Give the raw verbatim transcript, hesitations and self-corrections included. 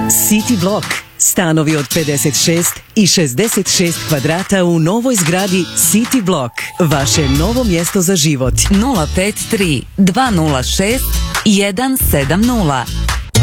City Block. Stanovi od pedeset šest i šezdeset šest kvadrata u novoj zgradi City Block. Vaše novo mjesto za život. nula pet tri dva nula šest jedan sedam nula